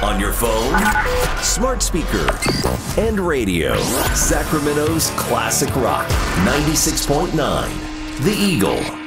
On your phone, smart speaker, and radio. Sacramento's classic rock, 96.9. The Eagle.